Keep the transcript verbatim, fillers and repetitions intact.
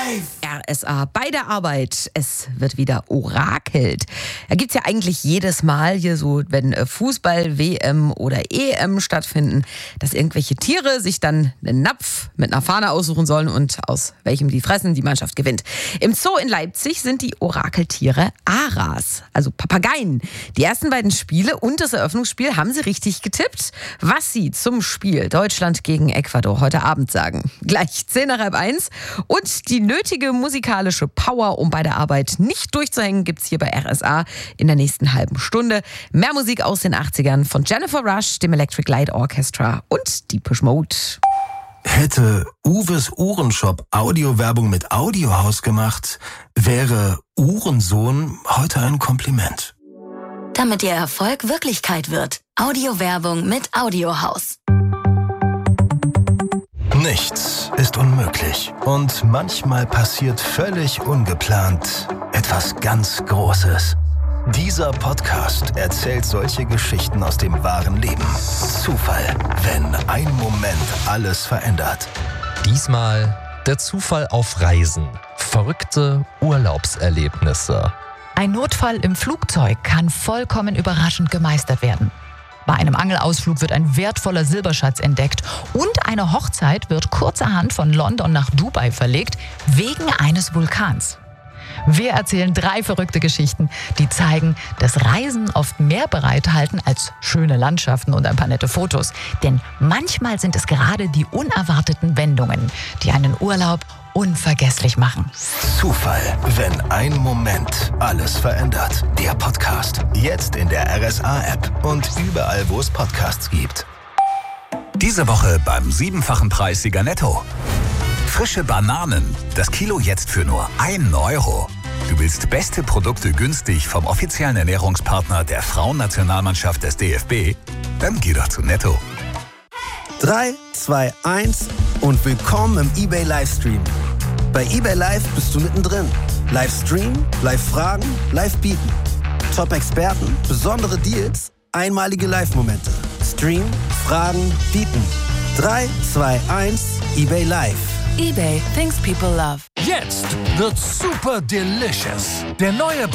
R S A bei der Arbeit. Es wird wieder orakelt. Da gibt es ja eigentlich jedes Mal hier so, wenn Fußball, W M oder E M stattfinden, dass irgendwelche Tiere sich dann einen Napf mit einer Fahne aussuchen sollen und aus welchem die fressen, die Mannschaft gewinnt. Im Zoo in Leipzig sind die Orakeltiere Aras, also Papageien. Die ersten beiden Spiele und das Eröffnungsspiel haben sie richtig getippt. Was sie zum Spiel Deutschland gegen Ecuador heute Abend sagen. Gleich zehn nach halb eins. Und die nötige musikalische Power, um bei der Arbeit nicht durchzuhängen, gibt's hier bei R S A in der nächsten halben Stunde. Mehr Musik aus den achtzigern von Jennifer Rush, dem Electric Light Orchestra und Depeche Mode. Hätte Uwes Uhrenshop Audiowerbung mit Audiohaus gemacht, wäre Uhrensohn heute ein Kompliment. Damit Ihr Erfolg Wirklichkeit wird. Audiowerbung mit Audiohaus. Nichts ist unmöglich und manchmal passiert völlig ungeplant etwas ganz Großes. Dieser Podcast erzählt solche Geschichten aus dem wahren Leben. Zufall, wenn ein Moment alles verändert. Diesmal der Zufall auf Reisen. Verrückte Urlaubserlebnisse. Ein Notfall im Flugzeug kann vollkommen überraschend gemeistert werden. Bei einem Angelausflug wird ein wertvoller Silberschatz entdeckt und eine Hochzeit wird kurzerhand von London nach Dubai verlegt, wegen eines Vulkans. Wir erzählen drei verrückte Geschichten, die zeigen, dass Reisen oft mehr bereithalten als schöne Landschaften und ein paar nette Fotos. Denn manchmal sind es gerade die unerwarteten Wendungen, die einen Urlaub unvergesslich machen. Zufall, wenn ein Moment alles verändert. Der Podcast. Jetzt in der R S A-App und überall, wo es Podcasts gibt. Diese Woche beim siebenfachen Preissieger Netto. Frische Bananen. Das Kilo jetzt für nur ein Euro. Du willst beste Produkte günstig vom offiziellen Ernährungspartner der Frauennationalmannschaft des D F B? Dann geh doch zu Netto. drei, zwei, eins und willkommen im eBay Livestream. Bei eBay Live bist du mittendrin. Livestream, Live-Fragen, Live-Bieten. Top-Experten, besondere Deals, einmalige Live-Momente. Stream, Fragen, Bieten. drei, zwei, eins, eBay Live. eBay, things people love. Jetzt wird's super delicious. Der neue